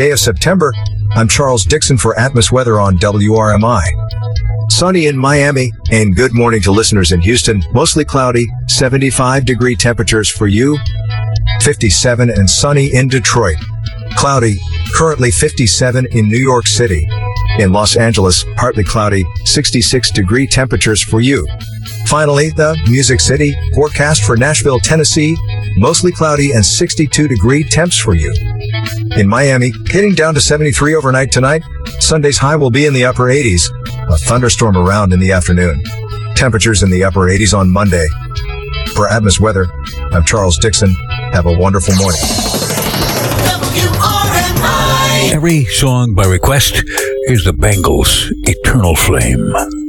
Day of September. I'm Charles Dixon for Atmos Weather on WRMI. Sunny in Miami, and good morning to listeners in Houston. Mostly cloudy, 75-degree temperatures for you. 57 and sunny in Detroit. Cloudy, currently 57 in New York City. In Los Angeles, partly cloudy, 66-degree temperatures for you. Finally, the Music City forecast for Nashville, Tennessee, mostly cloudy and 62-degree temps for you. In Miami, getting down to 73 overnight tonight. Sunday's high will be in the upper 80s. A thunderstorm around in the afternoon. Temperatures in the upper 80s on Monday. For Atmos Weather, I'm Charles Dixon. Have a wonderful morning. Every song by request is the Bangles' Eternal Flame.